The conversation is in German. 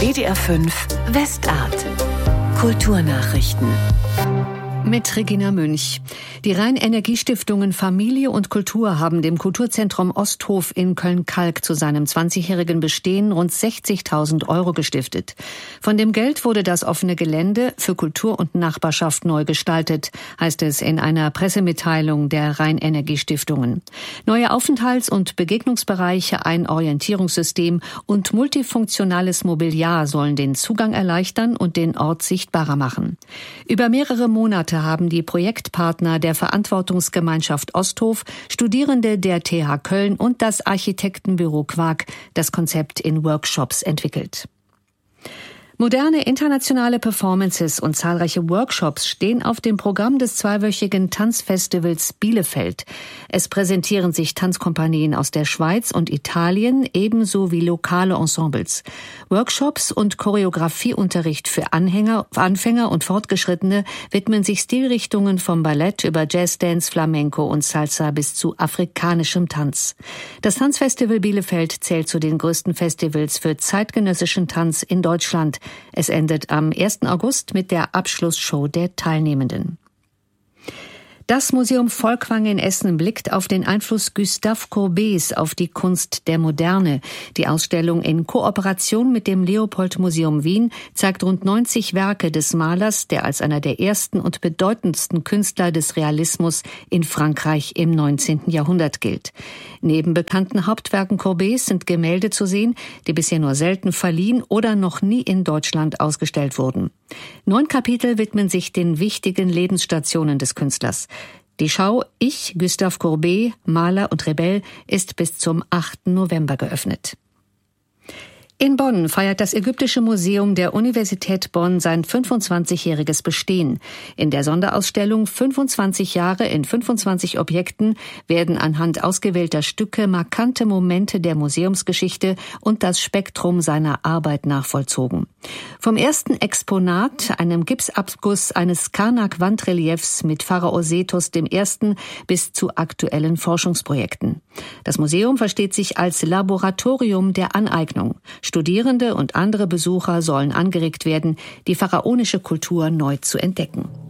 WDR 5 Westart. Kulturnachrichten. Mit Regina Münch. Die Rhein-Energie-Stiftungen Familie und Kultur haben dem Kulturzentrum Osthof in Köln-Kalk zu seinem 20-jährigen Bestehen rund 60.000 € gestiftet. Von dem Geld wurde das offene Gelände für Kultur und Nachbarschaft neu gestaltet, heißt es in einer Pressemitteilung der Rhein-Energie-Stiftungen. Neue Aufenthalts- und Begegnungsbereiche, ein Orientierungssystem und multifunktionales Mobiliar sollen den Zugang erleichtern und den Ort sichtbarer machen. Über mehrere Monate haben die Projektpartner der Verantwortungsgemeinschaft Osthof, Studierende der TH Köln und das Architektenbüro Quark das Konzept in Workshops entwickelt. Moderne internationale Performances und zahlreiche Workshops stehen auf dem Programm des zweiwöchigen Tanzfestivals Bielefeld. Es präsentieren sich Tanzkompanien aus der Schweiz und Italien, ebenso wie lokale Ensembles. Workshops und Choreografieunterricht für Anfänger und Fortgeschrittene widmen sich Stilrichtungen vom Ballett über Jazzdance, Flamenco und Salsa bis zu afrikanischem Tanz. Das Tanzfestival Bielefeld zählt zu den größten Festivals für zeitgenössischen Tanz in Deutschland. Es endet am 1. August mit der Abschlussshow der Teilnehmenden. Das Museum Folkwang in Essen blickt auf den Einfluss Gustave Courbets auf die Kunst der Moderne. Die Ausstellung in Kooperation mit dem Leopold-Museum Wien zeigt rund 90 Werke des Malers, der als einer der ersten und bedeutendsten Künstler des Realismus in Frankreich im 19. Jahrhundert gilt. Neben bekannten Hauptwerken Courbets sind Gemälde zu sehen, die bisher nur selten verliehen oder noch nie in Deutschland ausgestellt wurden. 9 Kapitel widmen sich den wichtigen Lebensstationen des Künstlers. Die Schau Ich, Gustave Courbet, Maler und Rebell ist bis zum 8. November geöffnet. In Bonn feiert das Ägyptische Museum der Universität Bonn sein 25-jähriges Bestehen. In der Sonderausstellung 25 Jahre in 25 Objekten werden anhand ausgewählter Stücke markante Momente der Museumsgeschichte und das Spektrum seiner Arbeit nachvollzogen. Vom ersten Exponat, einem Gipsabguss eines Karnak-Wandreliefs mit Pharao Sethos I. bis zu aktuellen Forschungsprojekten. Das Museum versteht sich als Laboratorium der Aneignung. Studierende und andere Besucher sollen angeregt werden, die pharaonische Kultur neu zu entdecken.